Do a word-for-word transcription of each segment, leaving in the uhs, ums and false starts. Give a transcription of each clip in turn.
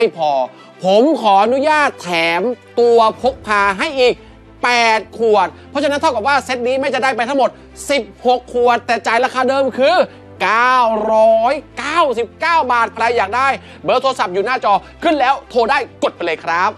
ไม่พอผมขออนุญาตแถมตัวพกพาให้อีกแปดขวดเพราะฉะนั้นเท่ากับว่าเซตนี้ไม่จะได้ไปทั้งหมดสิบหกขวดแต่จ่ายราคาเดิมคือเก้าร้อยเก้าสิบเก้าบาทใครอยากได้เบอร์โทรศัพท์อยู่หน้าจอขึ้นแล้วโทรได้กดไปเลยครับ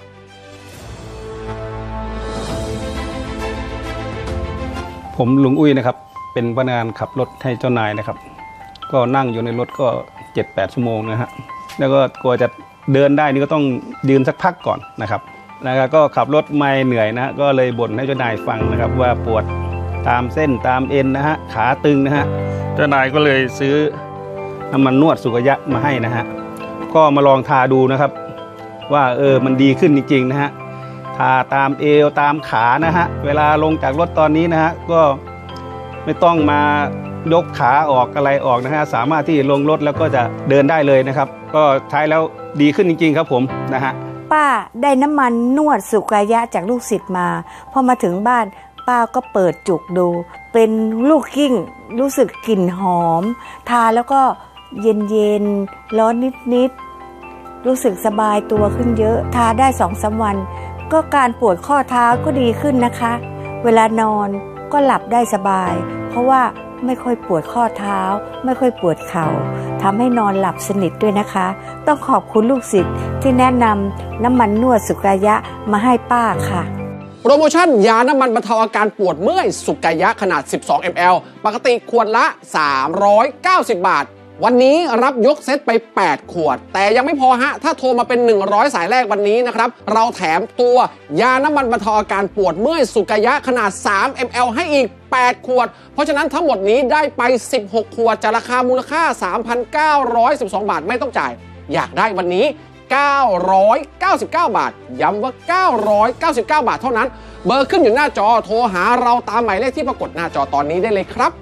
ผมลุงอุ้ยนะครับเป็นพนักงานขับรถให้เจ้านายนะครับก็นั่งอยู่ในรถก็ เจ็ดแปด ชั่วโมงนะฮะแล้วก็กว่าจะเดินได้นี่ก็ต้องยืนสักพักก่อนนะครับแล้วก็ขับรถไม่เหนื่อยนะก็เลยบ่นให้เจ้านายฟังนะครับว่าปวดตามเส้นตามเอ็นนะฮะขาตึงนะฮะเจ้านายก็เลยซื้อน้ำมันนวดสุกยะมาให้นะฮะก็มาลองทาดูนะครับว่าเออมันดีขึ้นจริงๆนะฮะทาตามเอวตามขานะฮะเวลาลงจากรถตอนนี้นะฮะก็ไม่ต้องมายกขาออกอะไรออกนะฮะสามารถที่ลงรถแล้วก็จะเดินได้เลยนะครับก็ใช้แล้วดีขึ้นจริงๆครับผมนะฮะป้าได้น้ำมันนวดสุกายะจากลูกศิษย์มาพอมาถึงบ้านป้าก็เปิดจุกดูเป็นลูกกิ้งรู้สึกกลิ่นหอมทาแล้วก็เย็นๆร้อนนิดๆรู้สึกสบายตัวขึ้นเยอะทาได้ สองสาม วันก็การปวดข้อเท้าก็ดีขึ้นนะคะเวลานอนก็หลับได้สบายเพราะว่าไม่ค่อยปวดข้อเท้าไม่ค่อยปวดเข่าทำให้นอนหลับสนิทด้วยนะคะต้องขอบคุณลูกศิษย์ที่แนะนำน้ำมันนวดสุกายะมาให้ป้าค่ะโปรโมชั่นยาน้ำมันบรรเทาอาการปวดเมื่อยสุกายะขนาด สิบสอง มิลลิลิตร ปกติขวดละ สามร้อยเก้าสิบ บาทวันนี้รับยกเซตไปแปดขวดแต่ยังไม่พอฮะถ้าโทรมาเป็นหนึ่งร้อยสายแรกวันนี้นะครับเราแถมตัวยาน้ำมันบรรเทาอาการปวดเมื่อยสุกายะขนาด สาม มิลลิลิตร ให้อีกแปดขวดเพราะฉะนั้นทั้งหมดนี้ได้ไปสิบหกขวดจากราคามูลค่า สามพันเก้าร้อยสิบสอง บาทไม่ต้องจ่ายอยากได้วันนี้เก้าร้อยเก้าสิบเก้าบาทย้ำว่าเก้าร้อยเก้าสิบเก้าบาทเท่านั้นเบอร์ขึ้นอยู่หน้าจอโทรหาเราตามหมายเลขที่ปรากฏหน้าจอตอนนี้ได้เลยครับ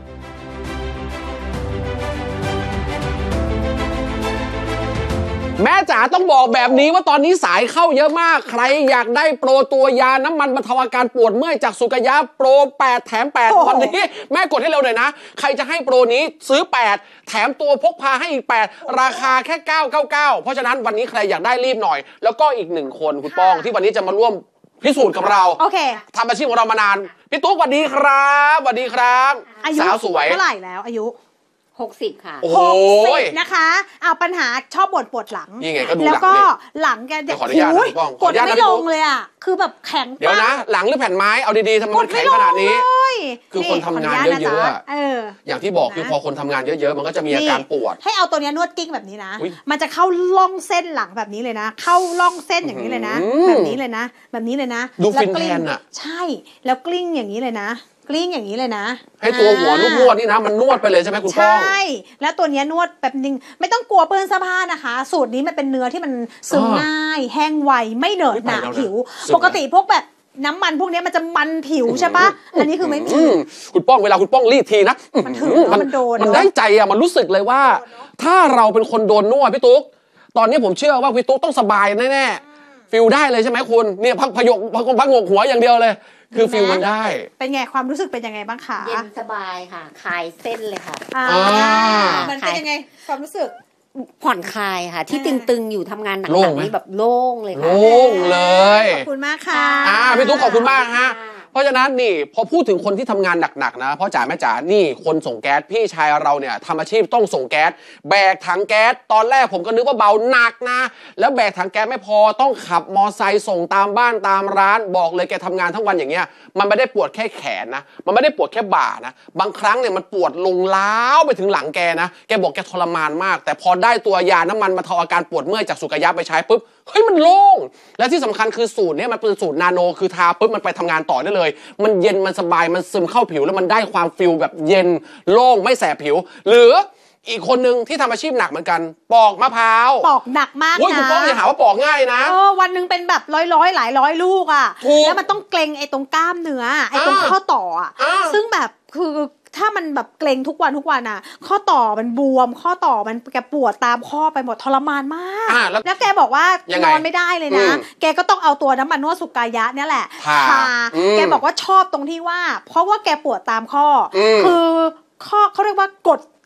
แม่จ๋าต้องบอกแบบนี้ว่าตอนนี้สายเข้าเยอะมากใครอยากได้โปรตัวยาน้ำมันบรรเทาอาการปวดเมื่อยจากสุกายะโปรแปดแถมแปดวันนี้แม่กดให้เร็วหน่อยนะใครจะให้โปรนี้ซื้อแปดแถมตัวพกพาให้อีกแปดราคาแค่เก้าร้อยเก้าสิบเก้าเพราะฉะนั้นวันนี้ใครอยากได้รีบหน่อยแล้วก็อีกหนึ่งคนคุณป้องที่วันนี้จะมาร่วมพิสูจน์กับเราโอเคทำอาชีพของเรามานานพี่ตุ๊กสวัสดีครับสวัสดีครับสาวสวยเท่าไหร่แล้วอายุหกสิบค่ะหกสิบนะคะเอาปัญหาชอบปวดปวดหลังนี่ไงก็ดูหลังแล้วก็หลังแกเด็กหูกดไม่ลงเลยอ่ะคือแบบแข็งเดี๋ยวนะหลังหรือแผ่นไม้เอาดีๆทำไมมันแข็งขนาดนี้คือคนทำงานเยอะๆอย่างที่บอกคือพอคนทำงานเยอะๆมันก็จะมีอาการปวดให้เอาตัวนี้นวดกิ้งแบบนี้นะมันจะเข้าล่องเส้นหลังแบบนี้เลยนะเข้าล่องเส้นอย่างนี้เลยนะแบบนี้เลยนะแบบนี้เลยนะดูฟินแทนอ่ะใช่แล้วกลิ้งอย่างนี้เลยนะกลิ้งอย่างนี้เลยนะให้ตัวหัวลูกนวดนี่นะมันนวดไปเลยใช่ไหมคุณป้องใช่แล้วตัวนี้นวดแบบนึงไม่ต้องกลัวเปื้อนเสื้อผ้านะคะสูตรนี้มันเป็นเนื้อที่มันซึมง่ายแห้งไวไม่เหนอะหนะผิวปกติพวกแบบน้ำมันพวกนี้มันจะมันผิวใช่ปะอันนี้คือไม่มีคุณป้องเวลาคุณป้องรีดทีนะมันถึงมันโดนมันได้ใจอะมันรู้สึกเลยว่าถ้าเราเป็นคนโดนนวดพี่ตุ๊กตอนนี้ผมเชื่อว่าพี่ตุ๊กต้องสบายแน่ๆฟิลได้เลยใช่ไหมคุณเนี่ยพักพยกพักพักงกหัวอย่างเดียวเลยคือฟิลมันได้เป็นไงความรู้สึกเป็นยังไงบ้างคะเย็นสบายค่ะคลายเส้นเลยค่ะมันเป็นยังไงความรู้สึกผ่อนคลายค่ะที่ตึงๆอยู่ทำงานหนักๆนี่แบบโล่งเลยค่ะโล่งเลยขอบคุณมากค่ะอ่าพี่ตุ๊กขอบคุณมากฮะเพราะฉะนั้นนี่พอพูดถึงคนที่ทำงานหนักๆนะพ่อจ๋าแม่จ๋านี่คนส่งแก๊สพี่ชายเราเนี่ยทำอาชีพต้องส่งแก๊สแบกถังแก๊สตอนแรกผมก็นึกว่าเบาหนักนะแล้วแบกถังแก๊สไม่พอต้องขับมอไซค์ส่งตามบ้านตามร้านบอกเลยแกทำงานทั้งวันอย่างเงี้ยมันไม่ได้ปวดแค่แขนนะมันไม่ได้ปวดแค่บ่านะบางครั้งเนี่ยมันปวดลงล้าวไปถึงหลังแกนะแกบอกแกทรมานมากแต่พอได้ตัวยาน้ำมันบรรเทาอาการปวดเมื่อยจากสุกายะไปใช้ปุ๊บเฮ้ยมันโล่งและที่สำคัญคือสูตรนี้มันเป็นสูตรนาโนคือทาปุ๊บมันไปทำงานต่อได้เลยมันเย็นมันสบายมันซึมเข้าผิวแล้วมันได้ความฟิลแบบเย็นโล่งไม่แสบผิวหรืออีกคนนึงที่ทำอาชีพหนักเหมือนกันปอกมะพร้าวปอกหนักมากนะโอ้ยคุณป้องอย่าหาว่าปอกง่ายนะเออวันนึงเป็นแบบร้อยร้อยหลายร้อยลูกอ่ะแล้วมันต้องเกรงไอ้ตรงกล้ามเนื้อไอ้ตรงข้อต่ออ่ะซึ่งแบบคือถ้ามันแบบเกรงทุกวันทุกวันอ่ะข้อต่อมันบวมข้อต่อมันแกปวดตามข้อไปหมดทรมานมากแล้วแกบอกว่านอนไม่ได้เลยนะแกก็ต้องเอาตัวน้ำมันนวดสุกายะเนี่ยแหละทาแกบอกว่าชอบตรงที่ว่าเพราะว่าแกปวดตามข้อคือข้อเขาเรียกว่ากด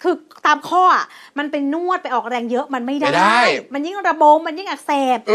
คือตามข้ออ่ะมันเป็นนวดไปออกแรงเยอะมันไม่ได้ไม่ได้มันยิ่งระบมมันยิ่งอักเสบ